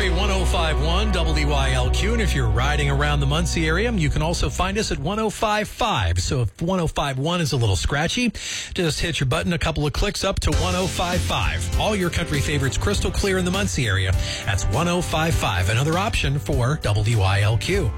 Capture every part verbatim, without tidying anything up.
Country one oh five point one W I L Q. And if you're riding around the Muncie area, you can also find us at one oh five point five. So if one oh five point one is a little scratchy, just hit your button a couple of clicks up to one oh five point five. All your country favorites crystal clear in the Muncie area. That's one oh five point five. Another option for W I L Q.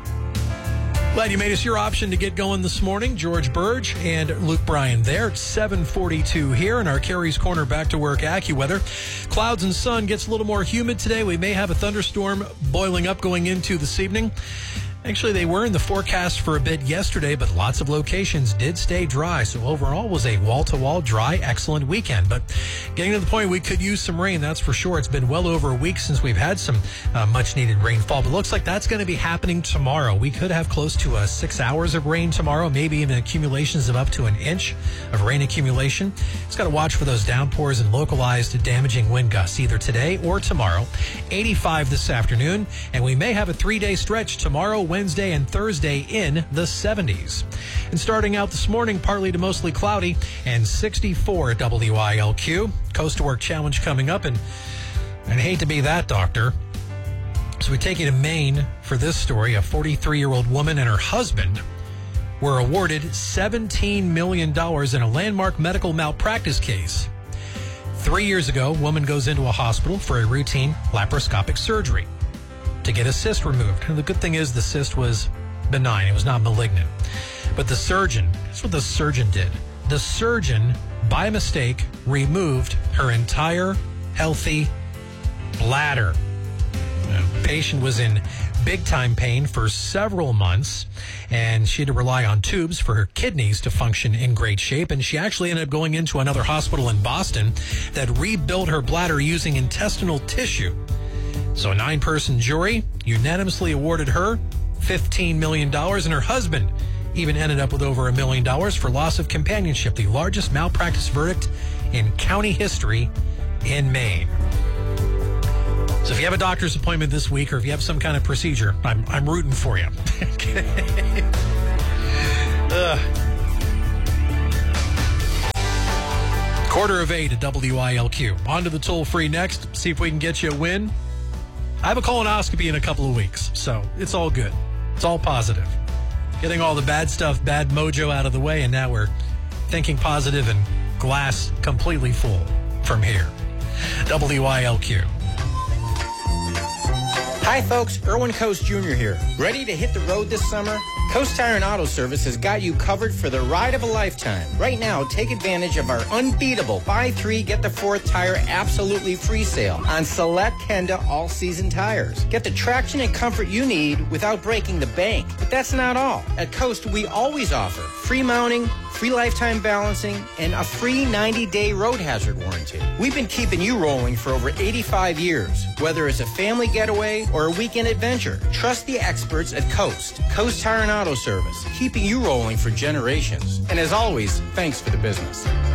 Glad you made us your option to get going this morning. George Burge and Luke Bryan there. It's seven forty-two here in our Carrie's Corner Back to Work AccuWeather. Clouds and sun gets a little more humid today. We may have a thunderstorm boiling up going into this evening. Actually, they were in the forecast for a bit yesterday, but lots of locations did stay dry. So overall was a wall-to-wall dry, excellent weekend. But getting to the point we could use some rain, that's for sure. It's been well over a week since we've had some uh, much-needed rainfall. But it looks like that's going to be happening tomorrow. We could have close to uh, six hours of rain tomorrow, maybe even accumulations of up to an inch of rain accumulation. Just got to watch for those downpours and localized damaging wind gusts either today or tomorrow. eighty-five this afternoon, and we may have a three-day stretch tomorrow, Wednesday and Thursday in the seventies. And starting out this morning, partly to mostly cloudy and sixty-four at W I L Q. Coast to Work Challenge coming up, and I'd hate to be that doctor. So we take you to Maine for this story. A forty-three-year-old woman and her husband were awarded seventeen million dollars in a landmark medical malpractice case. Three years ago, a woman goes into a hospital for a routine laparoscopic surgery to get a cyst removed. And the good thing is the cyst was benign. It was not malignant. But the surgeon, that's what the surgeon did. The surgeon, by mistake, removed her entire healthy bladder. The patient was in big-time pain for several months, and she had to rely on tubes for her kidneys to function in great shape. And she actually ended up going into another hospital in Boston that rebuilt her bladder using intestinal tissue. So a nine-person jury unanimously awarded her fifteen million dollars, and her husband even ended up with over a million dollars for loss of companionship, the largest malpractice verdict in county history in Maine. So if you have a doctor's appointment this week, or if you have some kind of procedure, I'm I'm rooting for you. uh. Quarter of eight at W I L Q. On to the toll-free next. See if we can get you a win. I have a colonoscopy in a couple of weeks, so it's all good. It's all positive. Getting all the bad stuff, bad mojo out of the way, and now we're thinking positive and glass completely full from here. W I L Q. Hi, folks. Erwin Coast Junior here. Ready to hit the road this summer? Coast Tire and Auto Service has got you covered for the ride of a lifetime. Right now, take advantage of our unbeatable buy three, get the fourth tire absolutely free sale on select Kenda all-season tires. Get the traction and comfort you need without breaking the bank. But that's not all. At Coast, we always offer free mounting, free lifetime balancing, and a free ninety-day road hazard warranty. We've been keeping you rolling for over eighty-five years. Whether it's a family getaway or a weekend adventure, trust the experts at Coast. Coast Tire and Auto Service, keeping you rolling for generations. And as always, thanks for the business.